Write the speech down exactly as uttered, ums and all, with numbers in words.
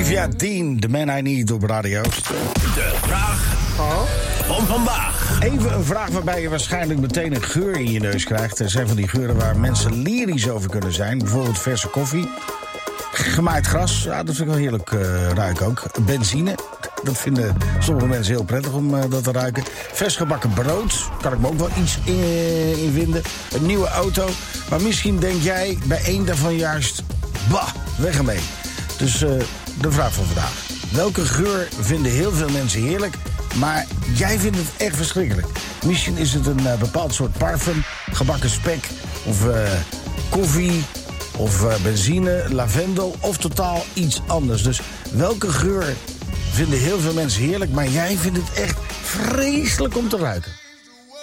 Olivia Dean, The Man I Need op Radio. De vraag van vandaag. Even een vraag waarbij je waarschijnlijk meteen een geur in je neus krijgt. Er zijn van die geuren waar mensen lyrisch over kunnen zijn. Bijvoorbeeld verse koffie. Gemaaid gras, ja, dat vind ik wel heerlijk uh, ruiken ook. Benzine, dat vinden sommige mensen heel prettig om uh, dat te ruiken. Vers gebakken brood, kan ik me ook wel iets in, uh, in vinden. Een nieuwe auto, maar misschien denk jij bij één daarvan juist... bah, weg ermee. Dus uh, de vraag van vandaag. Welke geur vinden heel veel mensen heerlijk, maar jij vindt het echt verschrikkelijk? Misschien is het een uh, bepaald soort parfum, gebakken spek of uh, koffie... of uh, benzine, lavendel of totaal iets anders. Dus welke geur vinden heel veel mensen heerlijk, maar jij vindt het echt vreselijk om te ruiken?